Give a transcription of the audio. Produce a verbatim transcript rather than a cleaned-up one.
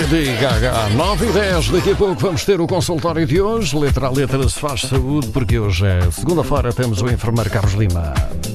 Lady Gaga, nove e dez. Daqui a pouco vamos ter o consultório de hoje. Letra a letra se faz saúde, porque hoje é segunda-feira, temos o enfermeiro Carlos Lima.